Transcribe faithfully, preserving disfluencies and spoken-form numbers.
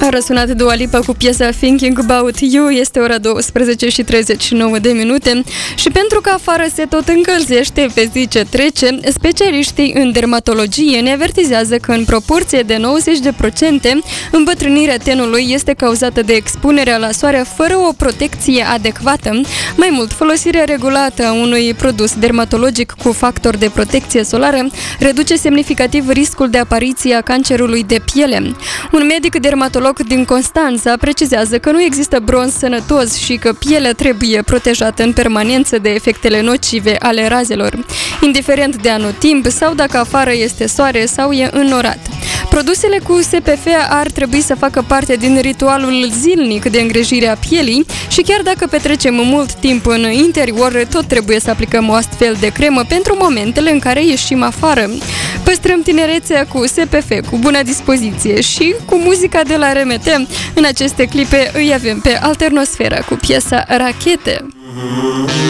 A răsunat Dua Lipa cu piesa Thinking About You. Este ora douăsprezece și treizeci și nouă de minute și pentru că afară se tot încălzește pe zi ce trece, specialiștii în dermatologie ne avertizează că în proporție de nouăzeci la sută îmbătrânirea tenului este cauzată de expunerea la soare fără o protecție adecvată. Mai mult, folosirea regulată a unui produs dermatologic cu factor de protecție solară reduce semnificativ riscul de apariție a cancerului de piele. Un medic dermatolog din Constanța precizează că nu există bronz sănătos și că pielea trebuie protejată în permanență de efectele nocive ale razelor, indiferent de anotimp sau dacă afară este soare sau e înnorat. Produsele cu S P F ar trebui să facă parte din ritualul zilnic de îngrijire a pielii și chiar dacă petrecem mult timp în interior, tot trebuie să aplicăm o astfel de cremă pentru momentele în care ieșim afară. Păstrăm tinerețea cu S P F, cu bună dispoziție și cu muzica de la R M T. În aceste clipe îi avem pe Alternosfera cu piesa Rachete.